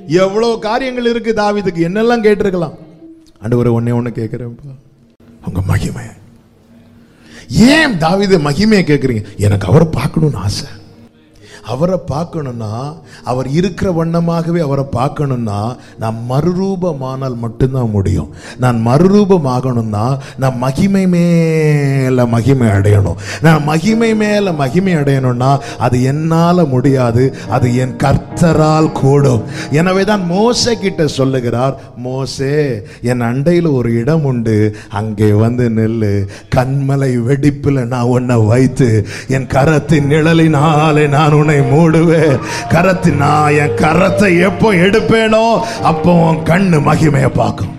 எவ்வளவு காரியங்கள் இருக்கு தாவீதுக்கு, என்னெல்லாம் கேட்டிருக்கலாம். ஆண்டவரே ஒண்ணே ஒண்ணு கேட்கிறேன்ப்பா, உங்க மகிமை. ஏன் தாவீது மகிமையை கேட்குறீங்க? எனக்கு அவரை பார்க்கணும்னு ஆசை. அவரை பார்க்கணும்னா, அவர் இருக்கிற வண்ணமாகவே அவரை பார்க்கணும்னா, நான் மறுரூபமானால் மட்டும்தான் முடியும். நான் மறுரூபமாகணும்னா நான் மகிமை மேல மகிமை அடையணும். நான் மகிமை மேல மகிமை அடையணும்னா அது என்னால் முடியாது, அது என் கர்த்தரால் கூடும். எனவே தான் மோசே கிட்ட சொல்லுகிறார், மோசே என் அண்டையில் ஒரு இடம் உண்டு, அங்கே வந்து நெல்லு. கண்மலை வெடிப்பில் நான் உன்னை வைத்து என் கரத்தின் நிழலினாலே நான் உன்னை மூடுவேன். நான் என் கரத்தை எப்போ எடுப்பேனோ அப்போ உன் கண்ணு மகிமையை பார்க்கும்.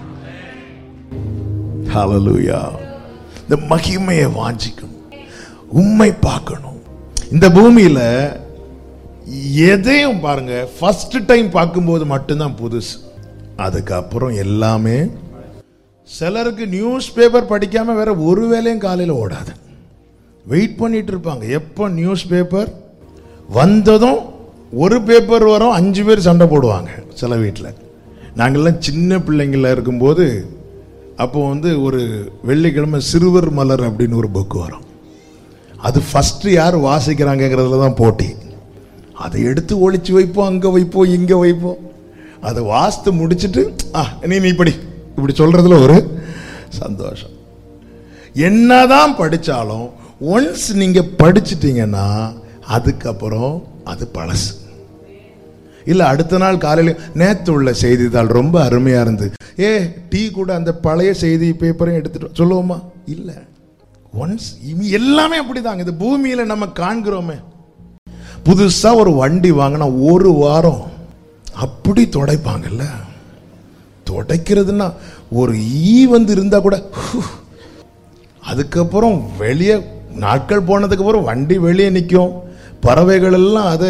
ஹல்லேலூயா. இந்த மகிமையை வாஞ்சிக்கணும், உம்மை பார்க்கணும். இந்த பூமியில எதையும் பாருங்க, ஃபர்ஸ்ட் டைம் பார்க்கும்போது மட்டும்தான் புதுசு, அதுக்கப்புறம் எல்லாமே. சிலருக்கு நியூஸ் பேப்பர் படிக்காம வேற ஒரு வேலையும் காலையில் ஓடாது. வெயிட் பண்ணிட்டு இருப்பாங்க, எப்போ நியூஸ் பேப்பர் வந்ததும். ஒரு பேப்பர் வரும், 5 பேர் சண்டை போடுவாங்க சில வீட்டில். நாங்கள்லாம் சின்ன பிள்ளைங்கள இருக்கும்போது அப்போ வந்து ஒரு வெள்ளிக்கிழமை சிறுவர் மலர் அப்படின்னு ஒரு புக்கு வரும். அது ஃபஸ்ட்டு யார் வாசிக்கிறாங்கிறதுல தான் போட்டி. அதை எடுத்து ஒழிச்சு வைப்போம், அங்கே வைப்போம், இங்கே வைப்போம். அதை வாசித்து முடிச்சுட்டு நீ இப்படி இப்படி சொல்றதுல ஒரு சந்தோஷம். என்னதான் படித்தாலும் ஒன்ஸ் நீங்க படிச்சிட்டீங்கன்னா அதுக்கப்புறம் அது பழசு. இல்லை அடுத்த நாள் காலையில் நேற்று உள்ள செய்தித்தாள் ரொம்ப அருமையாக இருந்து, டீ கூட அந்த பழைய செய்தி பேப்பரையும் எடுத்துட்டு சொல்லுவோமா? இல்லை. ஒன்ஸ் எல்லாமே அப்படிதாங்க. இந்த பூமியில் நம்ம காண்கிறோமே, புதுசாக ஒரு வண்டி வாங்கினா ஒரு வாரம் அப்படி துடைப்பாங்கல்ல. துடைக்கிறதுனா ஒரு ஈ வந்து இருந்தால் கூட, அதுக்கப்புறம் வெளியே நாட்கள் போனதுக்கு அப்புறம் வண்டி வெளியே நிற்கும். பறவைகள் எல்லாம் அது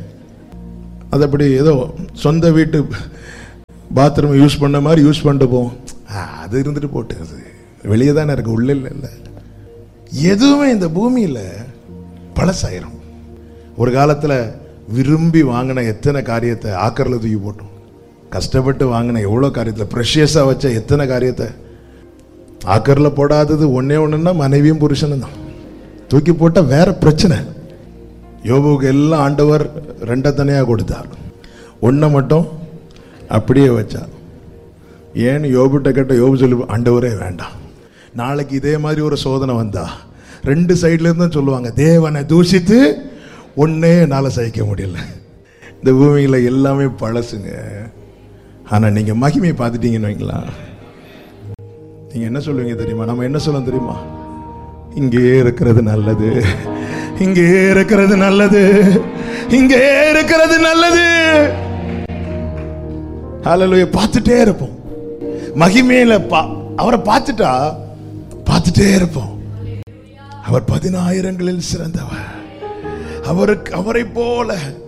அப்படி ஏதோ சொந்த வீட்டு பாத்ரூம் யூஸ் பண்ண மாதிரி யூஸ் பண்ணிட்டு போவோம். அது இருந்துட்டு போட்டு, அது வெளியே தானே இருக்கு, உள்ள இல்லை. எதுவுமே இந்த பூமியில் பழசாயிரும். ஒரு காலத்தில் விரும்பி வாங்கின எத்தனை காரியத்தை ஆக்கரில் தூக்கி போட்டோம். கஷ்டப்பட்டு வாங்கின எவ்வளோ காரியத்தில் ப்ரெஷியஸாக வச்ச எத்தனை காரியத்தை ஆக்கரில் போடாதது ஒன்னே ஒன்றுன்னா மனைவியும் புருஷனும் தான். தூக்கி போட்டால் வேற பிரச்சனை. யோபுக்கு எல்லாம் ஆண்டவர் 2 தனியாக கொடுத்தார், 1 மட்டும் அப்படியே வச்சார். ஏன்னு யோபுட்ட கேட்ட யோபு சொல்லி, ஆண்டவரே வேண்டாம், நாளைக்கு இதே மாதிரி ஒரு சோதனை வந்தா 2 சைட்ல இருந்தும் சொல்லுவாங்க, தேவனை தூஷித்து ஒன்னே என்னால் சகிக்க முடியல. இந்த பூமியில் எல்லாமே பழசுங்க. ஆனால் நீங்கள் மகிமையை பார்த்துட்டீங்கன்னு வைங்களா, நீங்கள் என்ன சொல்லுவீங்க தெரியுமா? நம்ம என்ன சொல்லுவோம் தெரியுமா? இங்கே இருக்கிறது நல்லது, இங்கே இருக்கிறது நல்லது, இங்கே இருக்கிறது நல்லது. ஹல்லேலூயா. பார்த்துட்டே இருப்போம். மகிமையில அவரை பார்த்துட்டா பார்த்துட்டே இருப்போம். அவர் 10,000களில் சிறந்தவர். அவரை போல